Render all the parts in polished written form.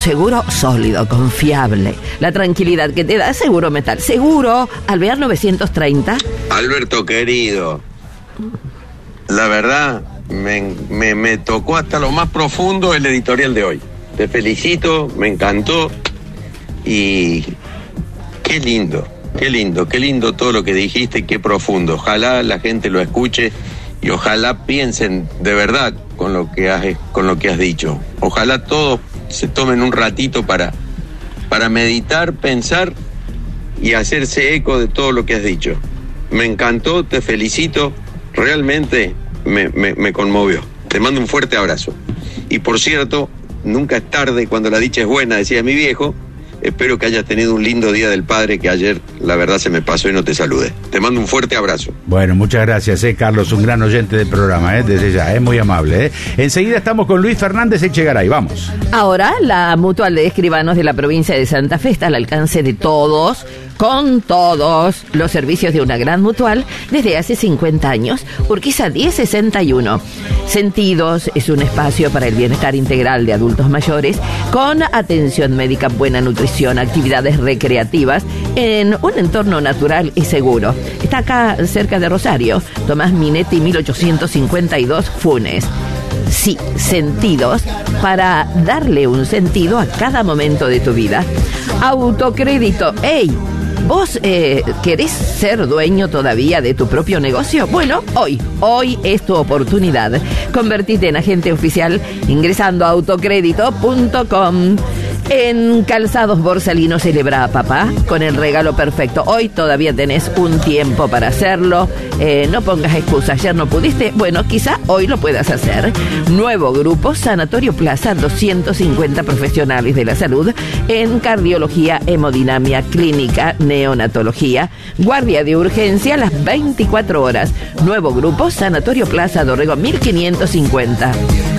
seguro sólido, confiable. La tranquilidad que te da Seguro Metal. Seguro Alvear 930. Alberto querido, la verdad me tocó hasta lo más profundo el editorial de hoy. Te felicito, me encantó y qué lindo todo lo que dijiste, qué profundo. Ojalá la gente lo escuche y ojalá piensen de verdad con lo que has dicho. Ojalá todos se tomen un ratito para meditar, pensar y hacerse eco de todo lo que has dicho. Me encantó, te felicito, realmente me conmovió. Te mando un fuerte abrazo. Y por cierto, nunca es tarde cuando la dicha es buena, decía mi viejo. Espero que hayas tenido un lindo Día del Padre, que ayer la verdad se me pasó y no te saludé. Te mando un fuerte abrazo. Bueno, muchas gracias, Carlos, un gran oyente del programa, desde ya, muy amable. Enseguida estamos con Luis Fernández Echegaray, vamos. Ahora, la Mutual de Escribanos de la provincia de Santa Fe está al alcance de todos, con todos los servicios de una gran mutual desde hace 50 años. Urquiza 1061. Sentidos es un espacio para el bienestar integral de adultos mayores con atención médica, buena nutrición, actividades recreativas en un entorno natural y seguro. Está acá cerca de Rosario, Tomás Minetti 1852, Funes. Sí, sentidos para darle un sentido a cada momento de tu vida. Autocrédito. ¡Ey! ¿Vos querés ser dueño todavía de tu propio negocio? Bueno, hoy es tu oportunidad. Convertite en agente oficial ingresando a autocrédito.com. En Calzados Borsalino celebra a papá con el regalo perfecto. Hoy todavía tenés un tiempo para hacerlo. No pongas excusas, ayer no pudiste. Bueno, quizá hoy lo puedas hacer. Nuevo grupo, Sanatorio Plaza, 250 profesionales de la salud en cardiología, hemodinamia, clínica, neonatología, guardia de urgencia las 24 horas. Nuevo grupo, Sanatorio Plaza, Dorrego 1550.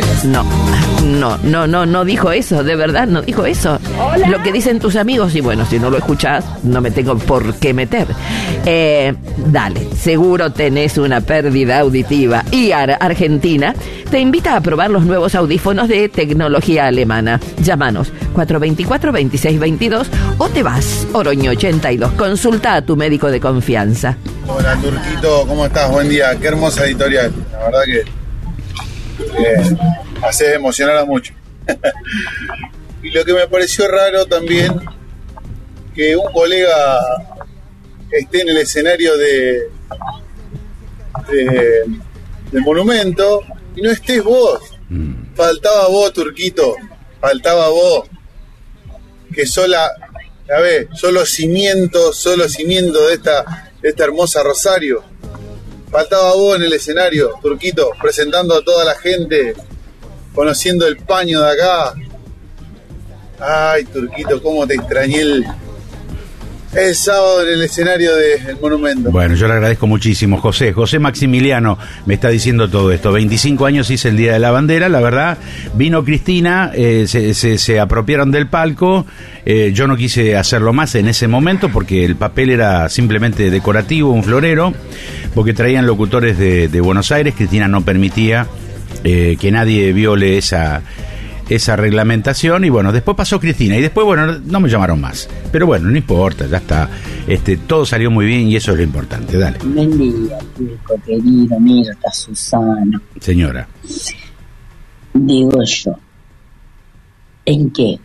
No dijo eso, de verdad no dijo eso. Hola. Lo que dicen tus amigos, y bueno, si no lo escuchás, no me tengo por qué meter. Dale, seguro tenés una pérdida auditiva. Y Argentina te invita a probar los nuevos audífonos de tecnología alemana. Llámanos 424-2622 o te vas, Oroño 82. Consulta a tu médico de confianza. Hola, Turquito, ¿cómo estás? Buen día, qué hermosa editorial. La verdad que hace emocionar a mucho. Y lo que me pareció raro también, que un colega esté en el escenario del monumento y no estés vos. Faltaba vos, Turquito, faltaba vos, que sos los cimientos de esta hermosa Rosario. Faltaba vos en el escenario, Turquito, presentando a toda la gente, conociendo el paño de acá. Ay, Turquito, cómo te extrañé el sábado en el escenario del monumento. Bueno, yo le agradezco muchísimo, José Maximiliano me está diciendo todo esto. 25 años hice el Día de la Bandera, la verdad. Vino Cristina, se apropiaron del palco. Yo no quise hacerlo más en ese momento porque el papel era simplemente decorativo, un florero, porque traían locutores de Buenos Aires. Cristina no permitía que nadie viole esa reglamentación, y bueno, después pasó Cristina y después, bueno, no me llamaron más, pero bueno, no importa, ya está, todo salió muy bien y eso es lo importante. Dale. Buen día, Turco querido, mira, está Susana. Señora. Digo yo, ¿en qué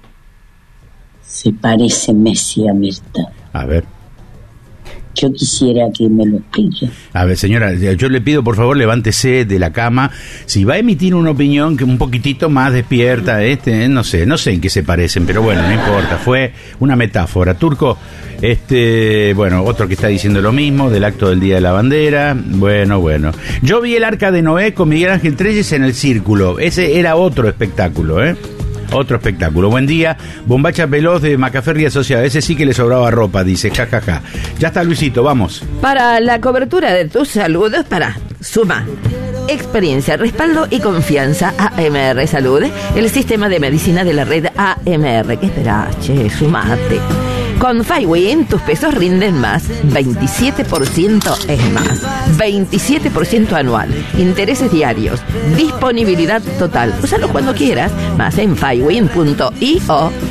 se parece Messi a Mirta? A ver. Yo quisiera que me lo explique. A ver, señora, yo le pido, por favor, levántese de la cama. Si va a emitir una opinión que un poquitito más despierta, no sé en qué se parecen, pero bueno, no importa, fue una metáfora. Turco, bueno, otro que está diciendo lo mismo, del acto del Día de la Bandera, bueno. Yo vi el Arca de Noé con Miguel Ángel Trelles en el Círculo, ese era otro espectáculo, Otro espectáculo. Buen día, Bombacha Veloz de Macaferri Asociada. Ese sí que le sobraba ropa, dice, jajaja. Ya está, Luisito, vamos. Para la cobertura de tus saludos, suma experiencia, respaldo y confianza. AMR Salud, el sistema de medicina de la red AMR. ¿Qué esperás, che? Sumate. Con FiWin tus pesos rinden más, 27% es más, 27% anual, intereses diarios, disponibilidad total. Úsalo cuando quieras, más en fiwin.io.